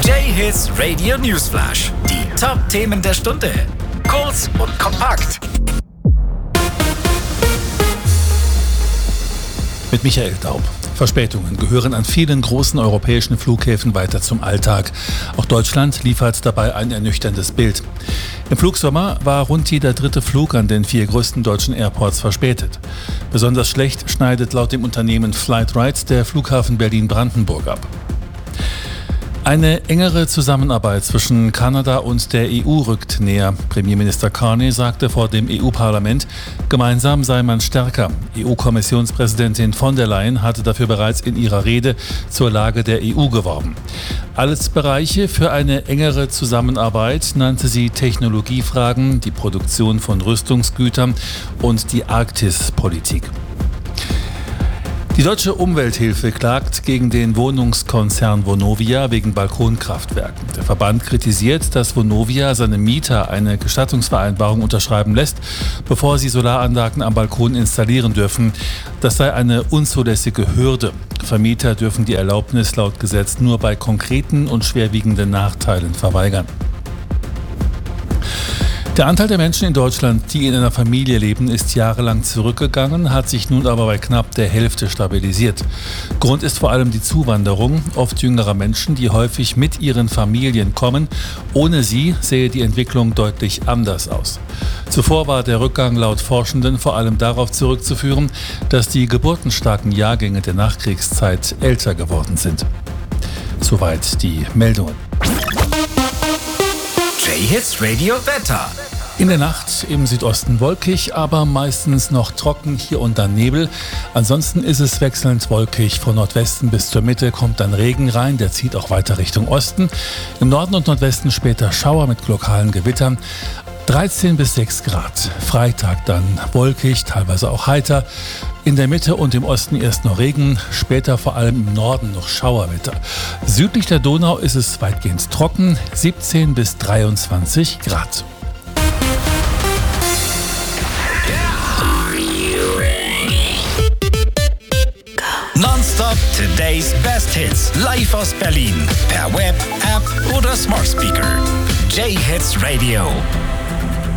J-Hits Radio Newsflash. Die Top-Themen der Stunde. Kurz und kompakt. Mit Michael Daub. Verspätungen gehören an vielen großen europäischen Flughäfen weiter zum Alltag. Auch Deutschland liefert dabei ein ernüchterndes Bild. Im Flugsommer war rund jeder dritte Flug an den 4 größten deutschen Airports verspätet. Besonders schlecht schneidet laut dem Unternehmen Flightright der Flughafen Berlin-Brandenburg ab. Eine engere Zusammenarbeit zwischen Kanada und der EU rückt näher. Premierminister Carney sagte vor dem EU-Parlament, gemeinsam sei man stärker. EU-Kommissionspräsidentin von der Leyen hatte dafür bereits in ihrer Rede zur Lage der EU geworben. Alles Bereiche für eine engere Zusammenarbeit nannte sie Technologiefragen, die Produktion von Rüstungsgütern und die Arktispolitik. Die Deutsche Umwelthilfe klagt gegen den Wohnungskonzern Vonovia wegen Balkonkraftwerken. Der Verband kritisiert, dass Vonovia seine Mieter eine Gestattungsvereinbarung unterschreiben lässt, bevor sie Solaranlagen am Balkon installieren dürfen. Das sei eine unzulässige Hürde. Vermieter dürfen die Erlaubnis laut Gesetz nur bei konkreten und schwerwiegenden Nachteilen verweigern. Der Anteil der Menschen in Deutschland, die in einer Familie leben, ist jahrelang zurückgegangen, hat sich nun aber bei knapp der Hälfte stabilisiert. Grund ist vor allem die Zuwanderung, oft jüngerer Menschen, die häufig mit ihren Familien kommen. Ohne sie sähe die Entwicklung deutlich anders aus. Zuvor war der Rückgang laut Forschenden vor allem darauf zurückzuführen, dass die geburtenstarken Jahrgänge der Nachkriegszeit älter geworden sind. Soweit die Meldungen. J-Hits Radio Wetter. In der Nacht im Südosten wolkig, aber meistens noch trocken, hier und dann Nebel. Ansonsten ist es wechselnd wolkig. Von Nordwesten bis zur Mitte kommt dann Regen rein, der zieht auch weiter Richtung Osten. Im Norden und Nordwesten später Schauer mit lokalen Gewittern. 13 bis 6 Grad. Freitag dann wolkig, teilweise auch heiter. In der Mitte und im Osten erst noch Regen, später vor allem im Norden noch Schauerwetter. Südlich der Donau ist es weitgehend trocken, 17 bis 23 Grad. Nonstop Today's Best Hits. Live aus Berlin. Per Web, App oder Smart Speaker. J-Hits Radio.